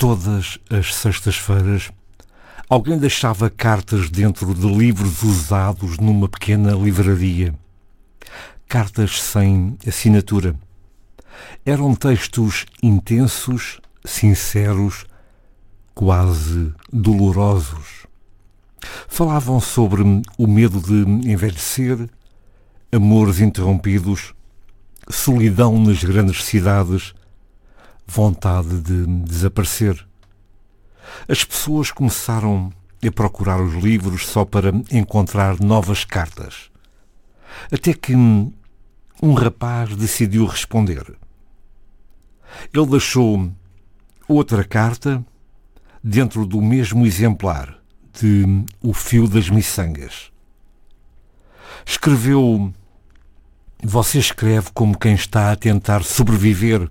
Todas as sextas-feiras, alguém deixava cartas dentro de livros usados numa pequena livraria. Cartas sem assinatura. Eram textos intensos, sinceros, quase dolorosos. Falavam sobre o medo de envelhecer, amores interrompidos, solidão nas grandes cidades, vontade de desaparecer. As pessoas começaram a procurar os livros só para encontrar novas cartas. Até que um rapaz decidiu responder. Ele deixou outra carta dentro do mesmo exemplar de O Fio das Miçangas. Escreveu: "Você escreve como quem está a tentar sobreviver."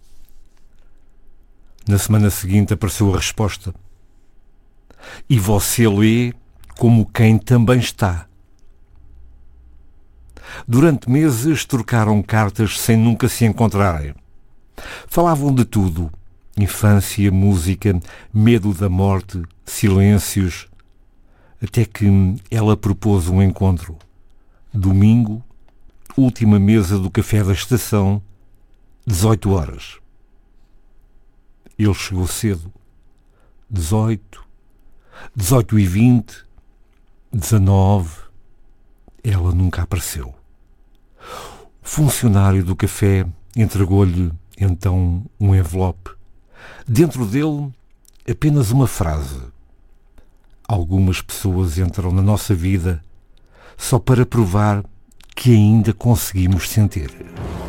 Na semana seguinte apareceu a resposta: "E você lê como quem também está." Durante meses trocaram cartas sem nunca se encontrarem. Falavam de tudo: infância, música, medo da morte, silêncios, até que ela propôs um encontro. Domingo, última mesa do café da estação, 18 horas. Ele chegou cedo. 18, 18h20, 19. Ela nunca apareceu. O funcionário do café entregou-lhe então um envelope. Dentro dele, apenas uma frase: "Algumas pessoas entram na nossa vida só para provar que ainda conseguimos sentir."